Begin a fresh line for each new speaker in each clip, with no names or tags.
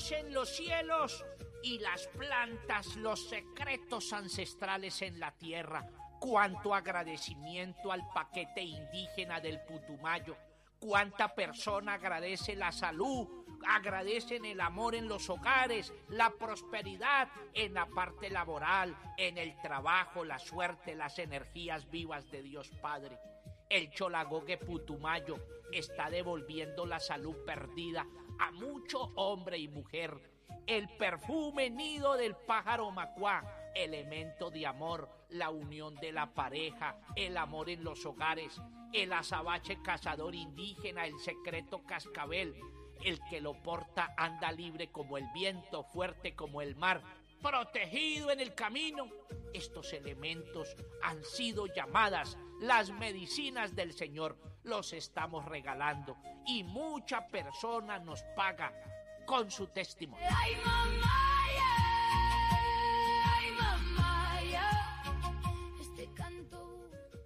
Dios en los cielos y las plantas los secretos ancestrales en la tierra. Cuánto agradecimiento al paquete indígena del Putumayo. Cuánta persona agradece la salud, agradecen el amor en los hogares, la prosperidad en la parte laboral, en el trabajo, la suerte, las energías vivas de Dios Padre. El Cholagogue Putumayo está devolviendo la salud perdida a mucho hombre y mujer. El perfume nido del pájaro macuá, elemento de amor, la unión de la pareja, el amor en los hogares, el azabache cazador indígena, el secreto cascabel, el que lo porta anda libre como el viento, fuerte como el mar, protegido en el camino. Estos elementos han sido llamadas las medicinas del Señor. Los estamos regalando y mucha persona nos paga con su testimonio.
Ay, mamá, este canto.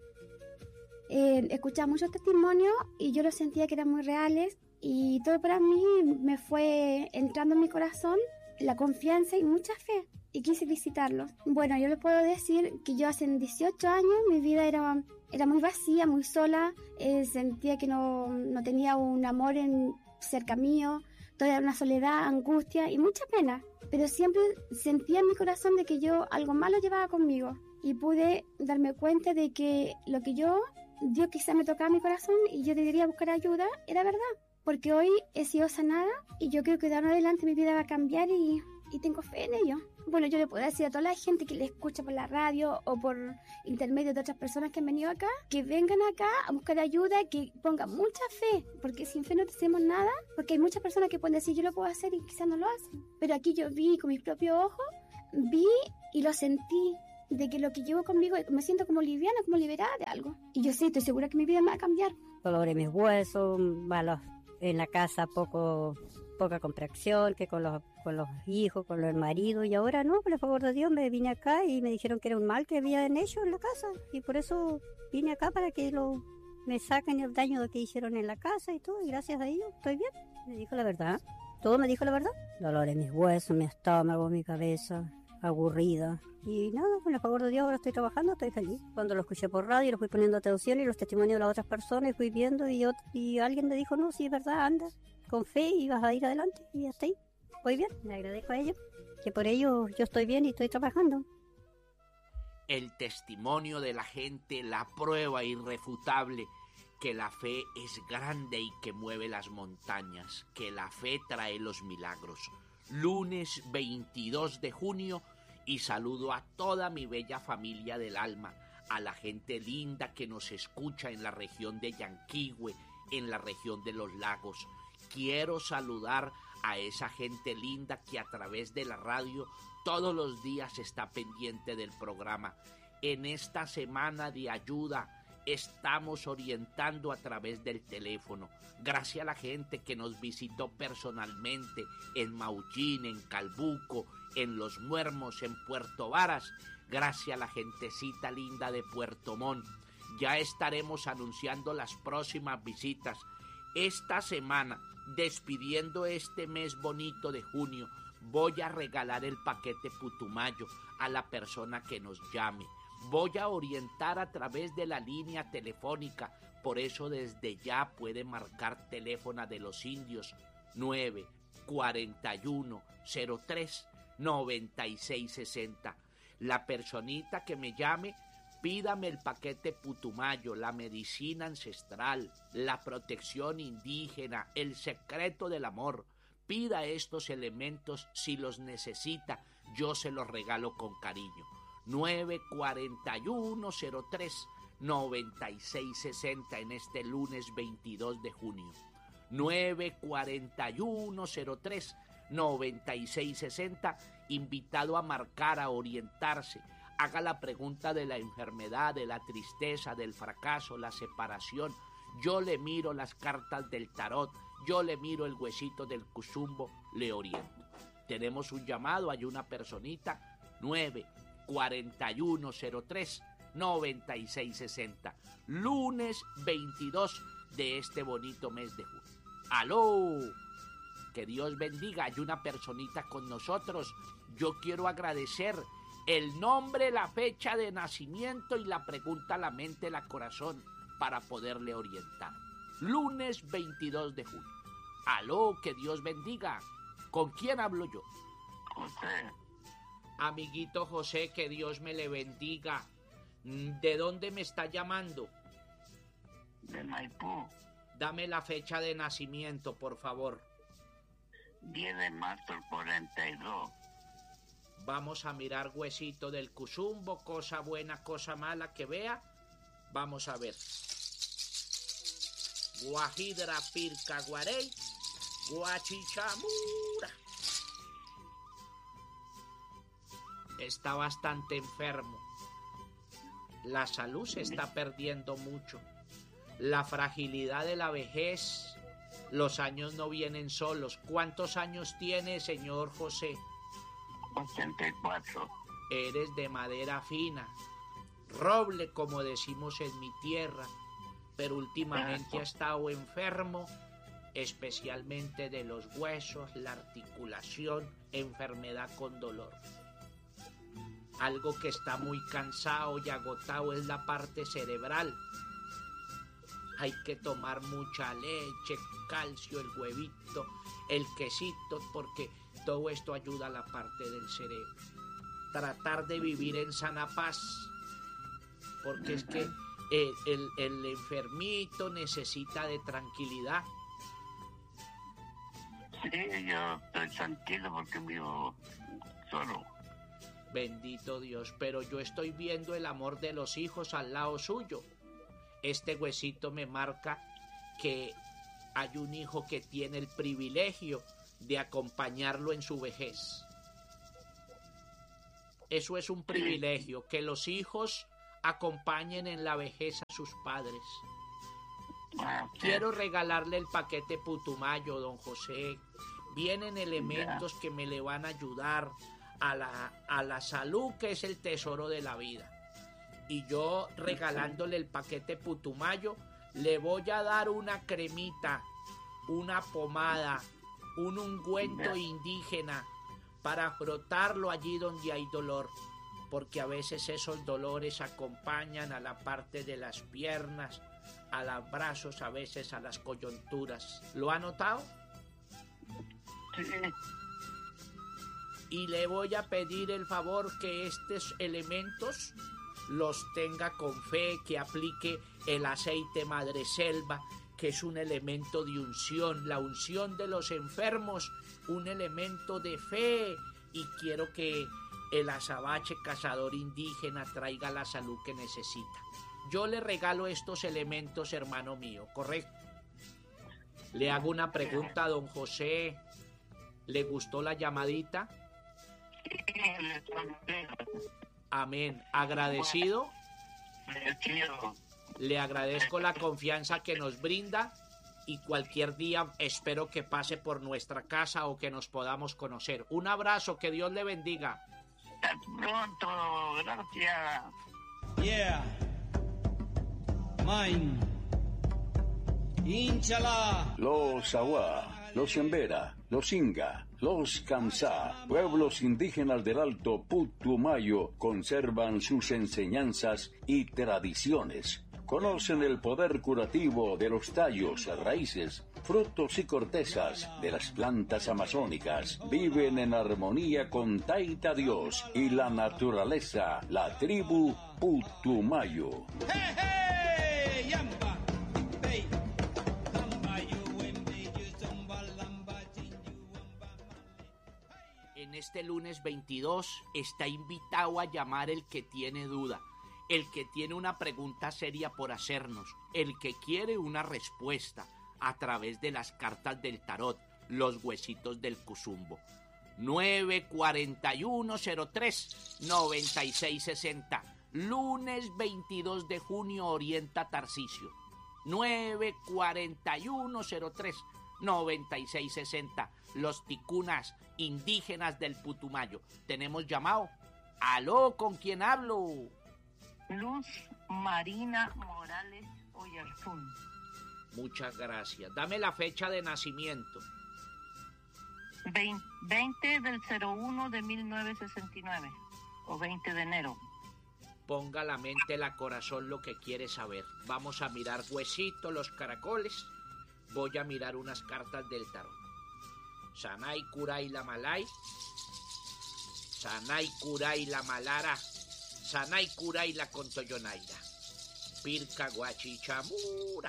Escuchaba muchos testimonios y yo los sentía que eran muy reales y todo para mí me fue entrando en mi corazón la confianza y mucha fe y quise visitarlos. Bueno, yo les puedo decir que yo hace 18 años mi vida era muy vacía, muy sola, sentía que no tenía un amor cerca mío, toda una soledad, angustia y mucha pena, pero siempre sentía en mi corazón de que yo algo malo llevaba conmigo y pude darme cuenta de que lo que Dios quizá me tocaba mi corazón y yo debería buscar ayuda, era verdad, porque hoy he sido sanada y yo creo que de ahora en adelante mi vida va a cambiar y tengo fe en ello. Bueno, yo le puedo decir a toda la gente que le escucha por la radio o por intermedio de otras personas que han venido acá, que vengan acá a buscar ayuda, que pongan mucha fe, porque sin fe no hacemos nada, porque hay muchas personas que pueden decir yo lo puedo hacer y quizás no lo hacen. Pero aquí yo vi con mis propios ojos, vi y lo sentí, de que lo que llevo conmigo me siento como liviana, como liberada de algo. Y yo sí, estoy segura que mi vida me va a cambiar.
Dolor en mis huesos, malos en la casa, poca comprensión, que con los hijos, con el marido, y ahora no, por el favor de Dios me vine acá y me dijeron que era un mal que había en ellos en la casa, y por eso vine acá para que me saquen el daño que hicieron en la casa y todo, y gracias a ellos estoy bien. Me dijo la verdad, todo me dijo la verdad. Dolor en mis huesos, mi estómago, mi cabeza, aburrida, y nada, con el favor de Dios ahora estoy trabajando, estoy feliz. Cuando lo escuché por radio, lo fui poniendo atención y los testimonios de las otras personas, y fui viendo y alguien me dijo, no, sí es verdad, anda con fe y vas a ir adelante, y hasta ahí voy bien. Le agradezco a ellos, que por ello yo estoy bien y estoy trabajando.
El testimonio de la gente, la prueba irrefutable que la fe es grande y que mueve las montañas, que la fe trae los milagros. Lunes 22 de junio, y saludo a toda mi bella familia del alma, a la gente linda que nos escucha en la región de Yanquihue, en la región de los lagos. Quiero saludar a esa gente linda que a través de la radio todos los días está pendiente del programa. En esta semana de ayuda estamos orientando a través del teléfono. Gracias a la gente que nos visitó personalmente en Maullín, en Calbuco, en Los Muermos, en Puerto Varas. Gracias a la gentecita linda de Puerto Montt. Ya estaremos anunciando las próximas visitas. Esta semana, despidiendo este mes bonito de junio, voy a regalar el paquete Putumayo a la persona que nos llame. Voy a orientar a través de la línea telefónica, por eso desde ya puede marcar teléfono de los indios 941-03-9660. La personita que me llame, pídame el paquete Putumayo, la medicina ancestral, la protección indígena, el secreto del amor. Pida estos elementos si los necesita, yo se los regalo con cariño. 941-03-9660 en este lunes 22 de junio. 941-03-9660, invitado a marcar, a orientarse. Haga la pregunta de la enfermedad, de la tristeza, del fracaso, la separación. Yo le miro las cartas del tarot, yo le miro el huesito del cuzumbo, le oriento. Tenemos un llamado, hay una personita, 941-03-9660, lunes 22 de este bonito mes de junio. ¡Aló! Que Dios bendiga. Hay una personita con nosotros. Yo quiero agradecer el nombre, la fecha de nacimiento y la pregunta, la mente, la corazón, para poderle orientar. Lunes 22 de junio. Aló, que Dios bendiga. ¿Con quién hablo yo?
José,
Amiguito José, que Dios me le bendiga. ¿De dónde me está llamando?
de Maipú,
Dame la fecha de nacimiento, por favor.
10 de marzo del 42.
Vamos a mirar huesito del Cusumbo, cosa buena, cosa mala que vea. Vamos a ver. Guajidra Pirca Guarey, Guachichamura. Está bastante enfermo. La salud se está perdiendo mucho. La fragilidad de la vejez. Los años no vienen solos. ¿Cuántos años tiene, señor José?
84.
Eres de madera fina, roble como decimos en mi tierra, pero últimamente ha estado enfermo, especialmente de los huesos, la articulación, enfermedad con dolor. Algo que está muy cansado y agotado es la parte cerebral. Hay que tomar mucha leche, calcio, el huevito, el quesito, porque todo esto ayuda a la parte del cerebro. Tratar de vivir en sana paz, porque es que el enfermito necesita de tranquilidad.
Sí, yo estoy tranquilo porque vivo solo.
Bendito Dios, pero yo estoy viendo el amor de los hijos al lado suyo. Este huesito me marca que hay un hijo que tiene el privilegio de acompañarlo en su vejez. Eso es un privilegio, que los hijos acompañen en la vejez a sus padres. Quiero regalarle el paquete Putumayo, don José. Vienen elementos que me le van a ayudar a la salud, que es el tesoro de la vida. Y yo, regalándole el paquete Putumayo, le voy a dar una cremita, una pomada, un ungüento indígena para frotarlo allí donde hay dolor, porque a veces esos dolores acompañan a la parte de las piernas, a los brazos, a veces a las coyunturas. ¿Lo ha notado?
Sí.
Y le voy a pedir el favor que estos elementos los tenga con fe, que aplique el aceite madreselva, que es un elemento de unción, la unción de los enfermos, un elemento de fe, y quiero que el azabache cazador indígena traiga la salud que necesita. Yo le regalo estos elementos, hermano mío, ¿correcto? Le hago una pregunta a don José. ¿Le gustó la llamadita? Amén. Agradecido. Le agradezco la confianza que nos brinda y cualquier día espero que pase por nuestra casa o que nos podamos conocer. Un abrazo, que Dios le bendiga.
Hasta pronto, gracias.
Yeah. Mine. Inchala.
Los Awa, los Embera, los Inga, los Kamsá, pueblos indígenas del Alto Putumayo, conservan sus enseñanzas y tradiciones. Conocen el poder curativo de los tallos, raíces, frutos y cortezas de las plantas amazónicas. Viven en armonía con Taita Dios y la naturaleza, la tribu Putumayo.
Hey, hey, yamba. Hey.
En este lunes 22 está invitado a llamar el que tiene duda, el que tiene una pregunta seria por hacernos, el que quiere una respuesta a través de las cartas del tarot, los huesitos del Cusumbo. 94103-9660. Lunes 22 de junio, Orienta Tarcisio. 94103-9660. Los ticunas indígenas del Putumayo. Tenemos llamado. Aló, ¿con quién hablo?
Luz Marina Morales Oyarzún.
Muchas gracias. Dame la fecha de nacimiento.
20 del 01 de 1969, o 20 de enero.
Ponga la mente, la corazón lo que quiere saber. Vamos a mirar huesito, los caracoles. Voy a mirar unas cartas del tarot. Sanay Kuray la Malay. Sanay Kuray la Malara. Sanay Kuray la Contoyonaira. Pirca Guachichamura.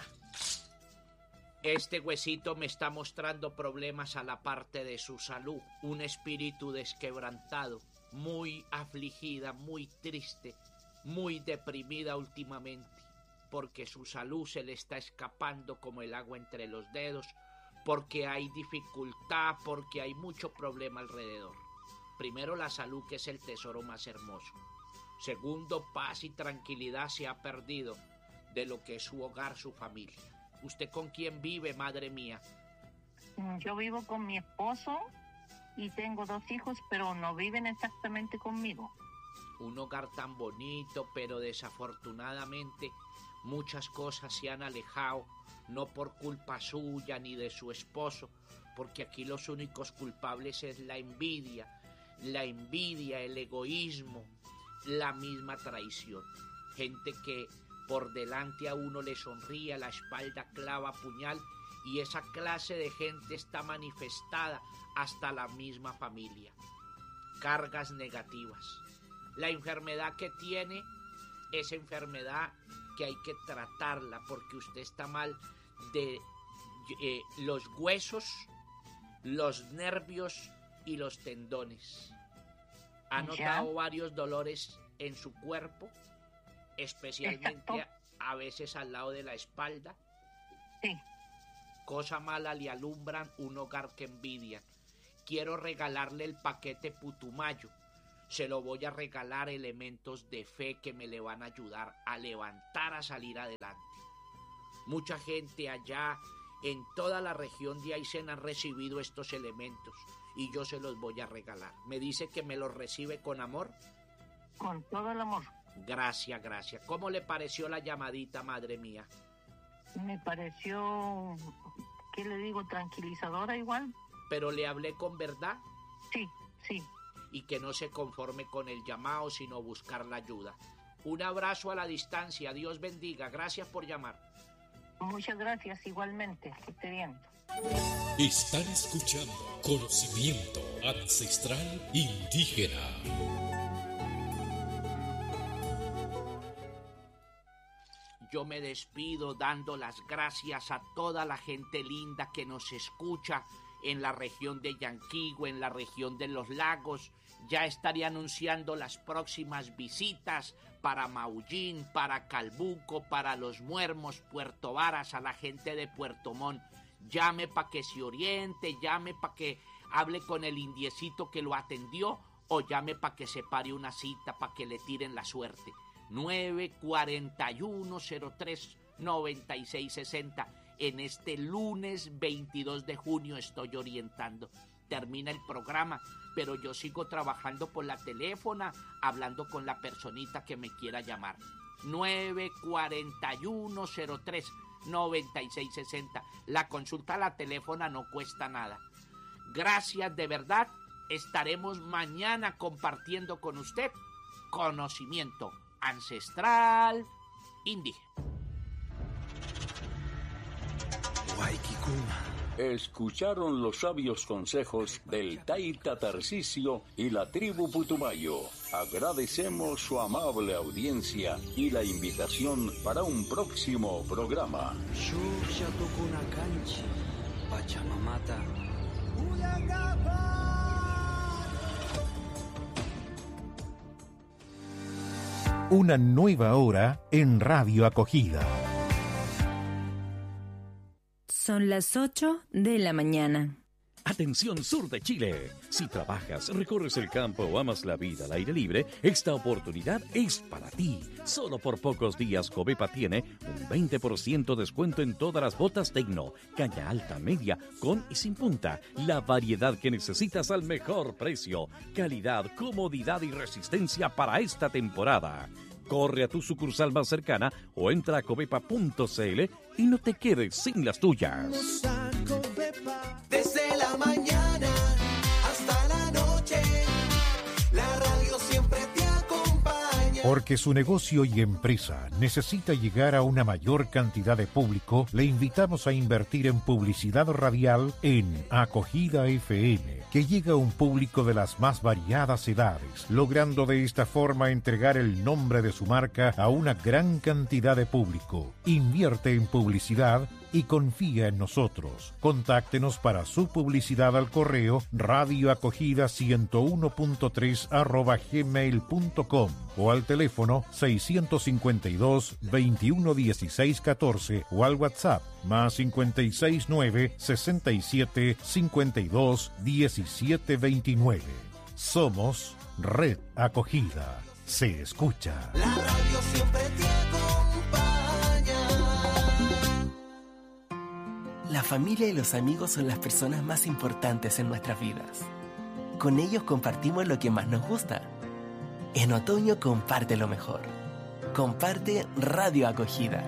Este huesito me está mostrando problemas a la parte de su salud. Un espíritu desquebrantado, muy afligida, muy triste, muy deprimida últimamente, porque su salud se le está escapando como el agua entre los dedos, porque hay dificultad, porque hay mucho problema alrededor. Primero, la salud, que es el tesoro más hermoso. Segundo, paz y tranquilidad se ha perdido de lo que es su hogar, su familia. ¿Usted con quién vive, madre mía?
Yo vivo con mi esposo y tengo 2 hijos, pero no viven exactamente conmigo.
Un hogar tan bonito, pero desafortunadamente muchas cosas se han alejado, no por culpa suya ni de su esposo, porque aquí los únicos culpables es la envidia, el egoísmo, la misma traición. Gente que por delante a uno le sonríe, a la espalda clava puñal, y esa clase de gente está manifestada hasta la misma familia. Cargas negativas. La enfermedad que tiene es enfermedad que hay que tratarla, porque usted está mal de los huesos, los nervios y los tendones. Ha notado varios dolores en su cuerpo, especialmente a veces al lado de la espalda.
Sí.
Cosa mala le alumbran un hogar que envidian. Quiero regalarle el paquete Putumayo. Se lo voy a regalar, elementos de fe que me le van a ayudar a levantar, a salir adelante. Mucha gente allá en toda la región de Aysén han recibido estos elementos y yo se los voy a regalar. ¿Me dice que me los recibe con amor?
Con todo el amor.
Gracias, gracias. ¿Cómo le pareció la llamadita, madre mía?
Me pareció, ¿qué le digo? Tranquilizadora igual.
¿Pero le hablé con verdad?
Sí, sí.
Y que no se conforme con el llamado, sino buscar la ayuda. Un abrazo a la distancia. Dios bendiga. Gracias por llamar.
Muchas gracias, igualmente. Que esté bien.
Están escuchando Conocimiento Ancestral Indígena.
Yo me despido dando las gracias a toda la gente linda que nos escucha en la región de Yanquihue, en la región de los lagos. Ya estaré anunciando las próximas visitas para Maullín, para Calbuco, para Los Muermos, Puerto Varas, a la gente de Puerto Montt. Llame para que se oriente, llame para que hable con el indiecito que lo atendió, o llame para que se pare una cita, para que le tiren la suerte. 941-03-9660. En este lunes 22 de junio estoy orientando. Termina el programa, pero yo sigo trabajando por la teléfona, hablando con la personita que me quiera llamar. 941-03-9660. La consulta a la teléfona no cuesta nada. Gracias de verdad. Estaremos mañana compartiendo con usted conocimiento ancestral indígena.
Escucharon los sabios consejos del Taita Tarcisio y la tribu Putumayo. Agradecemos su amable audiencia y la invitación para un próximo programa.
Una nueva hora en Radio Acogida.
Son las 8 de la mañana.
Atención, sur de Chile. Si trabajas, recorres el campo o amas la vida al aire libre, esta oportunidad es para ti. Solo por pocos días Covepa tiene un 20% descuento en todas las botas Tecno, caña alta, media, con y sin punta. La variedad que necesitas al mejor precio. Calidad, comodidad y resistencia para esta temporada. Corre a tu sucursal más cercana o entra a covepa.cl y no te quedes sin las tuyas.
Desde la mañana
Porque su negocio y empresa necesita llegar a una mayor cantidad de público, le invitamos a invertir en publicidad radial en Acogida FM, que llega a un público de las más variadas edades, logrando de esta forma entregar el nombre de su marca a una gran cantidad de público. Invierte en publicidad y confía en nosotros. Contáctenos para su publicidad al correo radioacogida101.3@gmail.com o al teléfono 652 21 16 14 o al WhatsApp más 569 67 52 17 29. Somos Red Acogida. Se escucha.
La radio siempre te acompaña. La familia y los amigos son las personas más importantes en nuestras vidas. Con ellos compartimos lo que más nos gusta. En otoño comparte lo mejor. Comparte Radio Acogida.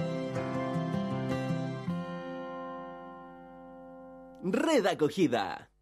Red Acogida.